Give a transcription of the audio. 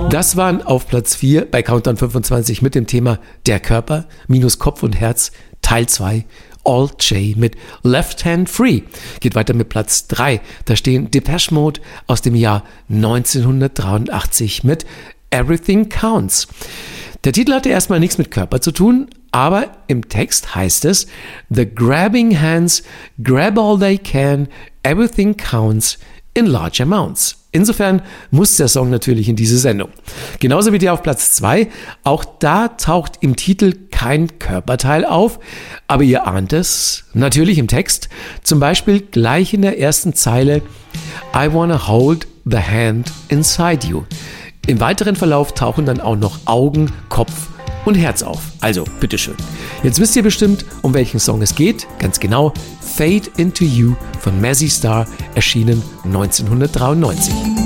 Das waren auf Platz 4 bei Countdown 25 mit dem Thema Der Körper minus Kopf und Herz Teil 2. Alt J mit Left Hand Free. Geht weiter mit Platz 3. Da stehen Depeche Mode aus dem Jahr 1983 mit Everything Counts. Der Titel hatte erstmal nichts mit Körper zu tun, aber im Text heißt es: The grabbing hands grab all they can, everything counts in large amounts. Insofern muss der Song natürlich in diese Sendung. Genauso wie der auf Platz 2. Auch da taucht im Titel kein Körperteil auf, aber ihr ahnt es natürlich im Text. Zum Beispiel gleich in der ersten Zeile I wanna hold the hand inside you. Im weiteren Verlauf tauchen dann auch noch Augen, Kopf und Herz auf. Also, bitteschön. Jetzt wisst ihr bestimmt, um welchen Song es geht. Ganz genau, Fade Into You von Mazzy Star, erschienen 1993.